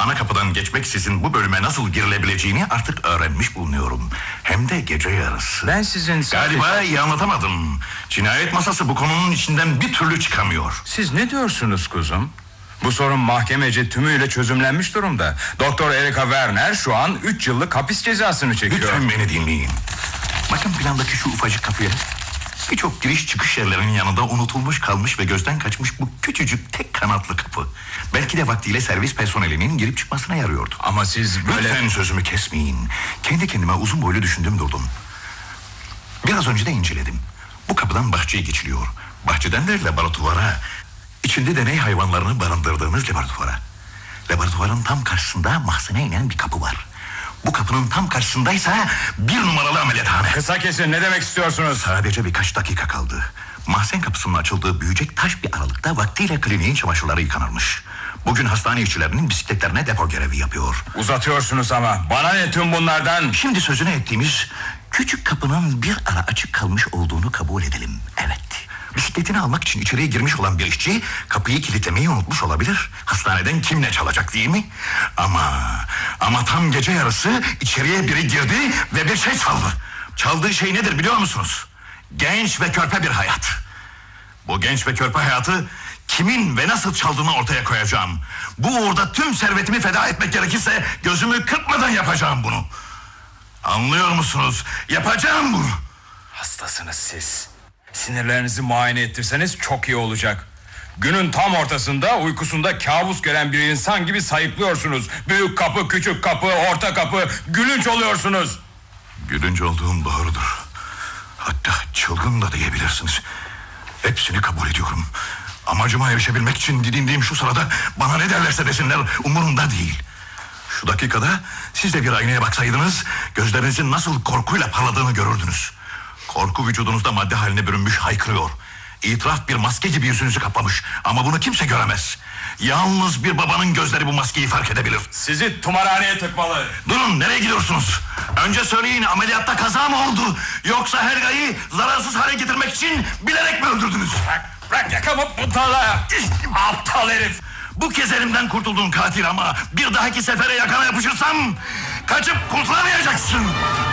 Ana kapıdan geçmeksizin bu bölüme nasıl girilebileceğini artık öğrenmiş bulunuyorum. Hem de gece yarısı. Ben sizin... Galiba iyi anlatamadım. Cinayet masası bu konunun içinden bir türlü çıkamıyor. Siz ne diyorsunuz kuzum? Bu sorun mahkemece tümüyle çözümlenmiş durumda. Doktor Erika Werner şu an 3 yıllık hapis cezasını çekiyor. Lütfen beni dinleyin. Bakın plandaki şu ufacık kapıya. Birçok giriş çıkış yerlerinin yanında unutulmuş kalmış ve gözden kaçmış bu küçücük tek kanatlı kapı. Belki de vaktiyle servis personelinin girip çıkmasına yarıyordu. Ama siz böyle... Lütfen sözümü kesmeyin. Kendi kendime uzun boylu düşündüm durdum. Biraz önce de inceledim. Bu kapıdan bahçeye geçiliyor. Bahçeden de laboratuvara. İçinde deney hayvanlarını barındırdığımız laboratuvara. Laboratuvarın tam karşısında mahzene inen bir kapı var. Bu kapının tam karşısındaysa 1 numaralı ameliyathane. Kısa kesin, ne demek istiyorsunuz? Sadece birkaç dakika kaldı. Mahzen kapısının açıldığı büyüyecek taş bir aralıkta vaktiyle kliniğin çamaşırları yıkanırmış. Bugün hastane işçilerinin bisikletlerine depo görevi yapıyor. Uzatıyorsunuz ama. Bana ne tüm bunlardan? Şimdi sözünü ettiğimiz küçük kapının bir ara açık kalmış olduğunu kabul edelim. Evet. Bisikletini almak için içeriye girmiş olan bir işçi kapıyı kilitlemeyi unutmuş olabilir. Hastaneden kim ne çalacak, değil mi? Ama tam gece yarısı içeriye biri girdi ve bir şey çaldı. Çaldığı şey nedir biliyor musunuz? Genç ve körpe bir hayat. Bu genç ve körpe hayatı kimin ve nasıl çaldığını ortaya koyacağım. Bu uğurda tüm servetimi feda etmek gerekirse gözümü kırpmadan yapacağım bunu. Anlıyor musunuz? Yapacağım bunu. Hastasınız siz. Sinirlerinizi muayene ettirseniz çok iyi olacak. Günün tam ortasında uykusunda kabus gören bir insan gibi sayıklıyorsunuz. Büyük kapı, küçük kapı, orta kapı, gülünç oluyorsunuz. Gülünç olduğum doğrudur. Hatta çılgın da diyebilirsiniz. Hepsini kabul ediyorum. Amacıma erişebilmek için didindiğim şu sırada bana ne derlerse desinler umurumda değil. Şu dakikada siz de bir aynaya baksaydınız gözlerinizin nasıl korkuyla parladığını görürdünüz. Korku vücudunuzda madde haline bürünmüş, haykırıyor. İtiraf bir maske gibi yüzünüzü kaplamış. Ama bunu kimse göremez. Yalnız bir babanın gözleri bu maskeyi fark edebilir. Sizi tımarhaneye tıkmalı. Durun, nereye gidiyorsunuz? Önce söyleyin, ameliyatta kaza mı oldu? Yoksa Helga'yı zararsız hale getirmek için bilerek mi öldürdünüz? Bırak yakamı butala. Aptal herif. Bu kez elimden kurtuldun katil ama bir dahaki sefere yakana yapışırsam kaçıp kurtulamayacaksın.